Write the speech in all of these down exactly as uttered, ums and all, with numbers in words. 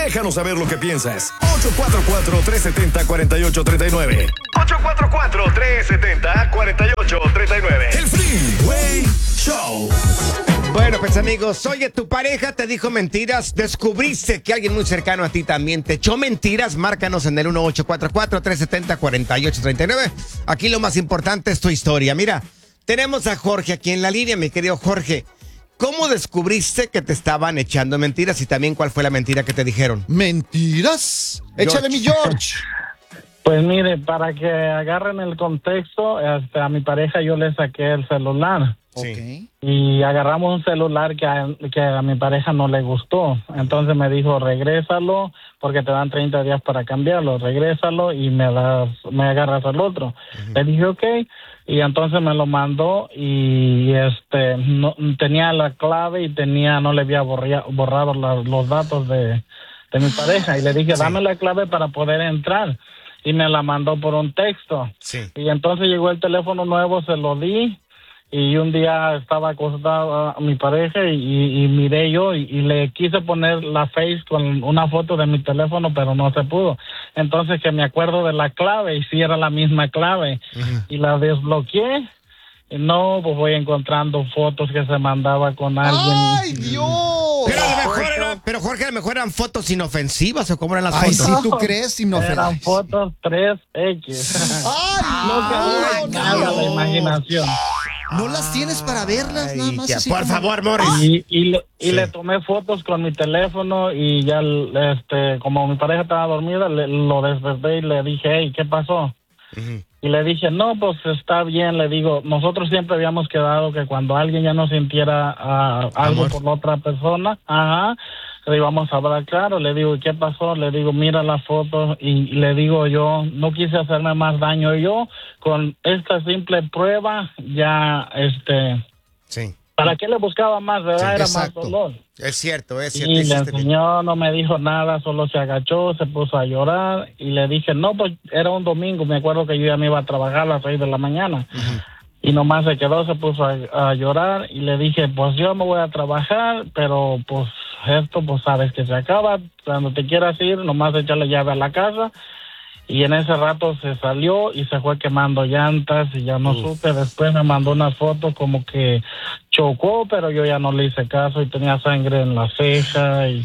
Déjanos saber lo que piensas. ocho cuatro cuatro, tres siete cero, cuatro ocho tres nueve. ocho cuatro cuatro, tres siete cero, cuatro ocho tres nueve. El Freeway Show. Bueno, pues amigos, oye, tu pareja te dijo mentiras, descubriste que alguien muy cercano a ti también te echó mentiras, márcanos en el uno ocho cuatro cuatro, tres siete cero, cuatro ocho tres nueve. Aquí lo más importante es tu historia. Mira, tenemos a Jorge aquí en la línea, mi querido Jorge. ¿Cómo descubriste que te estaban echando mentiras y también cuál fue la mentira que te dijeron? ¿Mentiras? Échale, mi George. Pues mire, para que agarren el contexto, este, a mi pareja yo le saqué el celular. Sí. Y agarramos un celular que a, que a mi pareja no le gustó. Entonces me dijo, regrésalo, porque te dan treinta días para cambiarlo. Regrésalo y me, das, me agarras el otro. Uh-huh. Le dije, ok. Y entonces me lo mandó y este no, tenía la clave y tenía no le había borria, borrado la, los datos de, de mi pareja. Y le dije, sí, dame la clave para poder entrar. Y me la mandó por un texto. Sí. Y entonces llegó el teléfono nuevo, se lo di. Y un día estaba acostada mi pareja y, y, y miré yo y, y le quise poner la face con una foto de mi teléfono, pero no se pudo. Entonces que me acuerdo de la clave y sí era la misma clave. Uh-huh. Y la desbloqueé. Y no, pues voy encontrando fotos que se mandaba con alguien. ¡Ay, Dios! Pero a lo mejor era, pero Jorge, a lo mejor eran fotos inofensivas o cómo eran las Ay, fotos. sí, ¿tú crees inofensivas? Eran fotos tres equis. ¡Ay, no! no, No, nada no. de imaginación. ¿No las tienes para verlas? Ay, nada más que, así por como... favor, Morris. Y, y, le, y sí. le tomé fotos con mi teléfono y ya, este, como mi pareja estaba dormida, le, lo desperté y le dije, hey, ¿qué pasó? Uh-huh. Y le dije, no, pues está bien, le digo, nosotros siempre habíamos quedado que cuando alguien ya no sintiera uh, algo por la otra persona, ajá, le íbamos a hablar claro. Le digo, ¿qué pasó? Le digo, mira la foto y le digo yo, no quise hacerme más daño yo, con esta simple prueba ya, este... Sí. ¿Para qué le buscaba más, verdad? Sí, era exacto. más dolor. Es cierto, es cierto. Y le enseñó, no me dijo nada, solo se agachó, se puso a llorar y le dije, no, pues era un domingo, me acuerdo que yo ya me iba a trabajar a las seis de la mañana. Uh-huh. Y nomás se quedó, se puso a, a llorar y le dije, pues yo me voy a trabajar, pero pues esto pues sabes que se acaba, cuando te quieras ir, nomás echarle llave a la casa. Y en ese rato se salió y se fue quemando llantas y ya no Uf. supe. Después me mandó una foto como que chocó, pero yo ya no le hice caso y tenía sangre en la ceja. Y,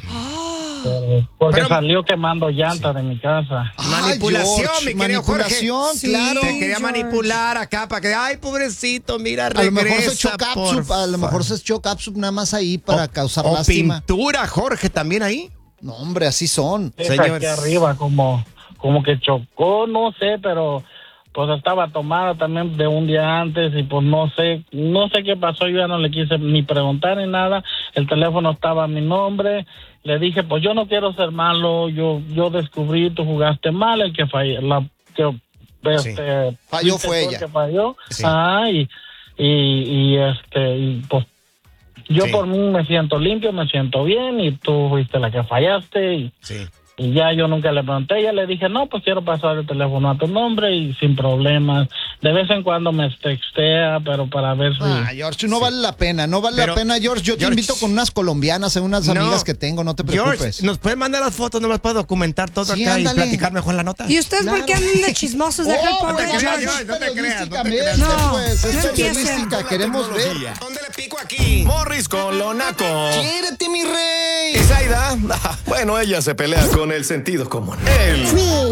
pero, porque pero, salió quemando llantas sí. de mi casa. Manipulación, George, mi querido manipulación, Jorge. claro. Te quería George. manipular acá para que, ay, pobrecito, mira, regresa. A lo mejor se echó capsup, a lo mejor se echó capsup nada más ahí para o, causar o lástima. pintura, Jorge, también ahí. No, hombre, así son. Señores. Aquí arriba como... como que chocó, no sé, pero pues estaba tomada también de un día antes y pues no sé, no sé qué pasó, yo ya no le quise ni preguntar ni nada, el teléfono estaba a mi nombre, le dije, pues yo no quiero ser malo, yo yo descubrí, tú jugaste mal, el que falló, la que este, sí. falló fue ella. Que falló, sí. ah, y, y, y este, y pues yo sí. por mí me siento limpio, me siento bien y tú fuiste la que fallaste y... Sí. Y ya yo nunca le pregunté, ya le dije, no, pues quiero pasar el teléfono a tu nombre y sin problemas. De vez en cuando me textea, pero para ver si... Ah, George, no sí. vale la pena, no vale pero, la pena, George. Yo George, te invito con unas colombianas, unas no, amigas que tengo, no te preocupes. George, ¿nos puedes mandar las fotos? ¿No las puedo documentar todo sí, acá ándale. y platicar mejor la nota? ¿Y ustedes claro. por qué andan de chismosos? Deja oh, el pobre no, George. George, no te creas, no te creas. No, pues, es no periodística, queremos ver. ¿Dónde le pico aquí? Morris con lo naco. ¡Quiérete, mi rey! ¿Y Zaida? Bueno, ella se pelea con el sentido común. El